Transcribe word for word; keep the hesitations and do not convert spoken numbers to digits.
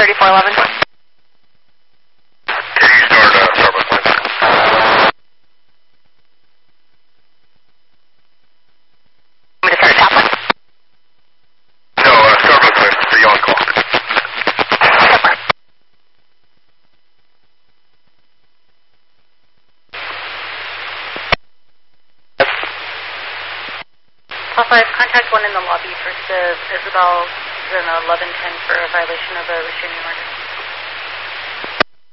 thirty-four eleven. Can you start uh, Starbucks line? I'm going to start top line. No, uh, Starbucks line, the on call. Call five, contact one in the lobby for Civ Isabel, then eleven ten for a violation of a restraining order.